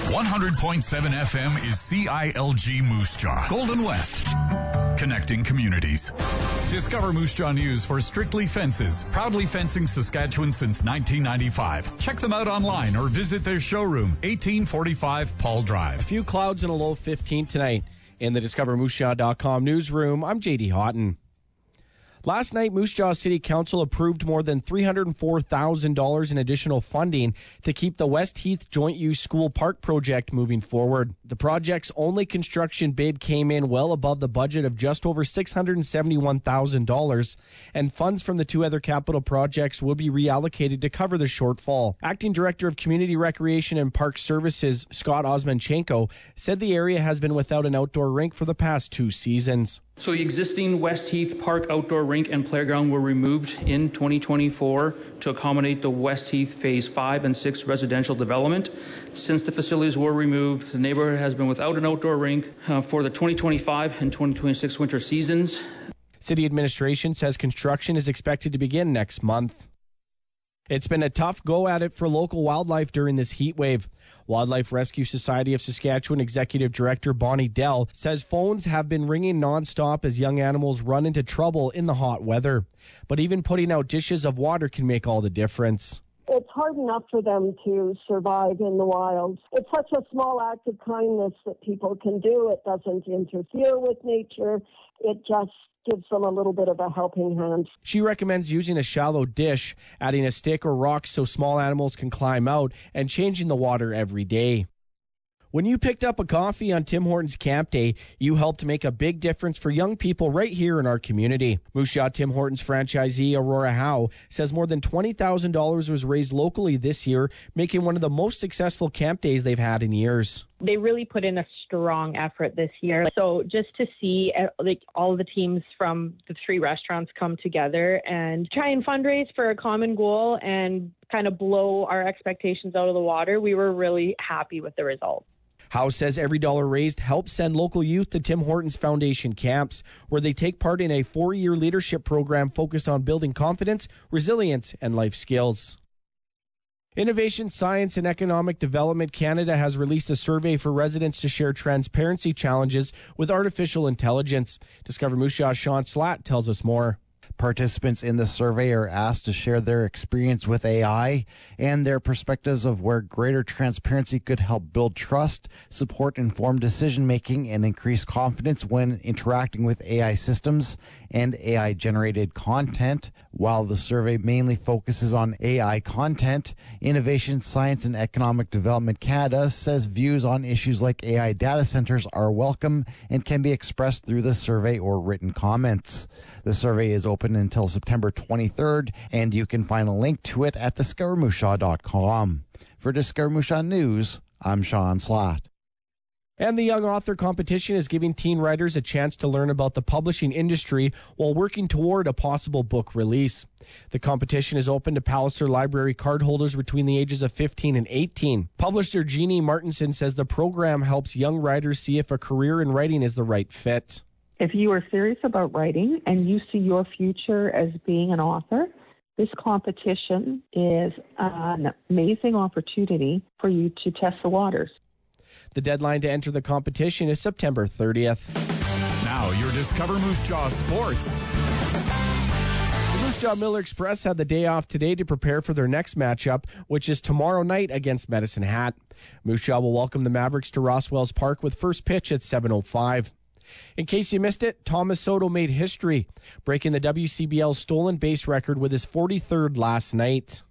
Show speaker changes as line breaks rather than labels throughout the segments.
100.7 FM is CILG Moose Jaw, Golden West, connecting communities. Discover Moose Jaw News for Strictly Fences, proudly fencing Saskatchewan since 1995. Check them out online or visit their showroom, 1845 Paul Drive.
A few clouds and a low of 15 tonight. In the DiscoverMooseJaw.com newsroom, I'm J.D. Houghton. Last night, Moose Jaw City Council approved more than $304,000 in additional funding to keep the West Heath Joint Use School Park project moving forward. The project's only construction bid came in well above the budget of just over $671,000, and funds from the two other capital projects will be reallocated to cover the shortfall. Acting Director of Community Recreation and Park Services, Scott Osmanchenko, said the area has been without an outdoor rink for the past 2 seasons.
So the existing West Heath Park outdoor rink and playground were removed in 2024 to accommodate the West Heath Phase 5 and 6 residential development. Since the facilities were removed, the neighborhood has been without an outdoor rink for the 2025 and 2026 winter seasons.
City administration says construction is expected to begin next month. It's been a tough go at it for local wildlife during this heat wave. Wildlife Rescue Society of Saskatchewan Executive Director Bonnie Dell says phones have been ringing nonstop as young animals run into trouble in the hot weather. But even putting out dishes of water can make all the difference.
It's hard enough for them to survive in the wild. It's such a small act of kindness that people can do. It doesn't interfere with nature. It just gives them a little bit of a helping hand.
She recommends using a shallow dish, adding a stick or rock so small animals can climb out, and changing the water every day. When you picked up a coffee on Tim Hortons Camp Day, you helped make a big difference for young people right here in our community. Moose Jaw Tim Hortons franchisee Aurora Howe says more than $20,000 was raised locally this year, making one of the most successful camp days they've had in years.
They really put in a strong effort this year. So just to see all the teams from the 3 restaurants come together and try and fundraise for a common goal and kind of blow our expectations out of the water, we were really happy with the results.
Howe says every dollar raised helps send local youth to Tim Hortons Foundation camps, where they take part in a 4-year leadership program focused on building confidence, resilience, and life skills. Innovation, Science and Economic Development Canada has released a survey for residents to share transparency challenges with artificial intelligence. Discover Moose Jaw's Sean Slatt tells us more.
Participants in the survey are asked to share their experience with AI and their perspectives of where greater transparency could help build trust, support informed decision-making, and increase confidence when interacting with AI systems and AI-generated content. While the survey mainly focuses on AI content, Innovation, Science and Economic Development Canada says views on issues like AI data centers are welcome and can be expressed through the survey or written comments. The survey is open until September 23rd, and you can find a link to it at discovermoosjaw.com. For Discover Moose Jaw News, I'm Sean Slatt.
And the Young Author Competition is giving teen writers a chance to learn about the publishing industry while working toward a possible book release. The competition is open to Palliser Library cardholders between the ages of 15 and 18. Publisher Jeannie Martinson says the program helps young writers see if a career in writing is the right fit.
If you are serious about writing and you see your future as being an author, this competition is an amazing opportunity for you to test the waters.
The deadline to enter the competition is September 30th.
Now your Discover Moose Jaw Sports.
The Moose Jaw Miller Express had the day off today to prepare for their next matchup, which is tomorrow night against Medicine Hat. Moose Jaw will welcome the Mavericks to Rosswells Park with first pitch at 7:05. In case you missed it, Thomas Soto made history, breaking the WCBL stolen base record with his 43rd last night.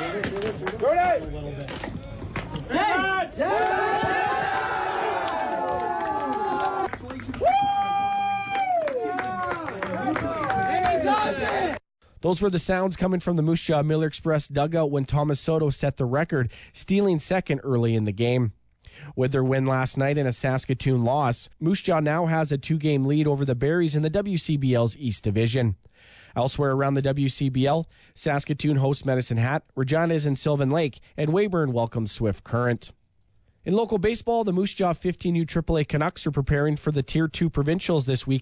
Those were the sounds coming from the Moose Jaw Miller Express dugout when Thomas Soto set the record, stealing second early in the game. With their win last night and a Saskatoon loss, Moose Jaw now has a 2-game lead over the Berries in the WCBL's East Division. Elsewhere around the WCBL, Saskatoon hosts Medicine Hat, Regina is in Sylvan Lake, and Weyburn welcomes Swift Current. In local baseball, the Moose Jaw 15U AAA Canucks are preparing for the Tier 2 provincials this week